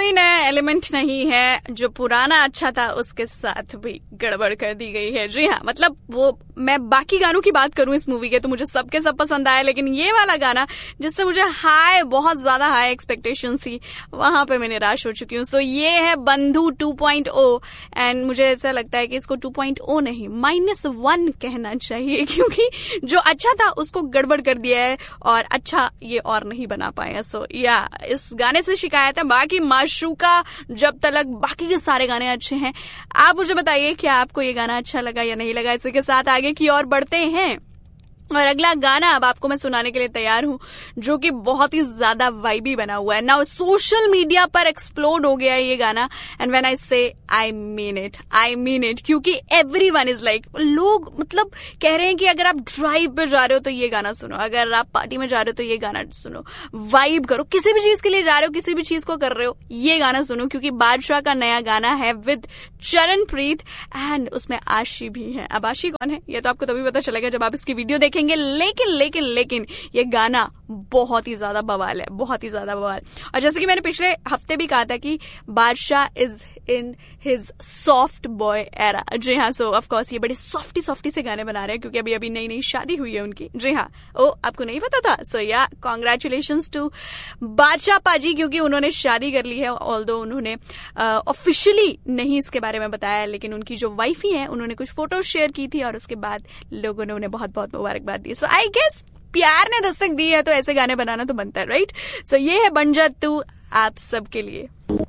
कोई नया एलिमेंट नहीं है, जो पुराना अच्छा था उसके साथ भी गड़बड़ कर दी गई है। जी हाँ, मतलब वो मैं बाकी गानों की बात करूं इस मूवी के तो मुझे सबके सब पसंद आया, लेकिन ये वाला गाना जिससे मुझे बहुत ज्यादा हाई एक्सपेक्टेशन थी, वहां पे मैं निराश हो चुकी हूँ। सो ये है बंधु 2.0 एंड मुझे ऐसा लगता है कि इसको 2.0 नहीं -1 कहना चाहिए, क्योंकि जो अच्छा था उसको गड़बड़ कर दिया है और अच्छा ये और नहीं बना पाया। सो या इस गाने से शिकायत है। बाकी माशूका, जब तलक, बाकी के सारे गाने अच्छे हैं। आप मुझे बताइए क्या आपको ये गाना अच्छा लगा या नहीं लगा। इसी के साथ आगे की ओर बढ़ते हैं और अगला गाना अब आपको मैं सुनाने के लिए तैयार हूं, जो कि बहुत ही ज्यादा वाइबी बना हुआ है। नाउ सोशल मीडिया पर एक्सप्लोड हो गया है ये गाना एंड व्हेन आई से आई मीन इट, क्योंकि एवरीवन इज लाइक, लोग मतलब कह रहे हैं कि अगर आप ड्राइव पे जा रहे हो तो ये गाना सुनो, अगर आप पार्टी में जा रहे हो तो ये गाना सुनो, वाइब करो, किसी भी चीज के लिए जा रहे हो, किसी भी चीज को कर रहे हो, ये गाना सुनो, क्योंकि बादशाह का नया गाना है विद चरणप्रीत एंड उसमें आशी भी है। अब आशी कौन है ये तो आपको तभी पता चलेगा जब आप इसकी वीडियो देखेंगे, लेकिन ये गाना बहुत ही ज्यादा बवाल है, बहुत ही ज्यादा बवाल। और जैसे कि मैंने पिछले हफ्ते भी कहा था कि बादशाह is in his soft boy era. जी हाँ, सो ऑफ कोर्स ये बड़े सॉफ्टी से गाने बना रहे हैं, क्योंकि अभी नई शादी हुई है उनकी। जी हाँ, ओ आपको नहीं पता था? सो या कॉन्ग्रेचुलेशंस टू बादशाह पाजी, क्योंकि उन्होंने शादी कर ली है। ऑल्दो उन्होंने ऑफिशियली नहीं इसके बारे में बताया, लेकिन उनकी जो वाइफी है उन्होंने कुछ फोटो शेयर की थी और उसके बाद लोगों ने उन्हें बहुत मुबारकबाद दी। सो आई गेस प्यार ने दस्तक दी है तो ऐसे गाने बनाना तो बनता है, राइट? सो ये है बन जा तू आप सबके लिए।